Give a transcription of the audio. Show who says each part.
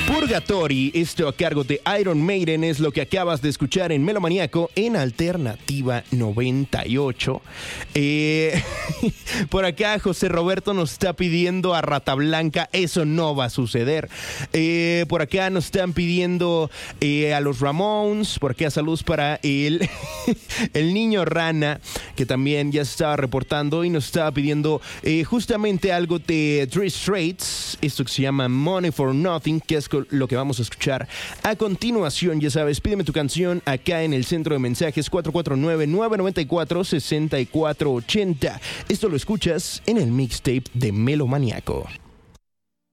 Speaker 1: Purgatory, esto a cargo de Iron Maiden, es lo que acabas de escuchar en Melomaniaco en Alternativa 98. Por acá José Roberto nos está pidiendo a Rata Blanca, eso no va a suceder. Por acá nos están pidiendo a los Ramones, por acá saludos para el niño Rana, que también ya se estaba reportando y nos estaba pidiendo justamente algo de Three Straits, esto que se llama Money for Nothing, que es lo que vamos a escuchar a continuación. Ya sabes, pídeme tu canción acá en el centro de mensajes 449-994-6480. Esto lo escuchas en el mixtape de Melomaniaco.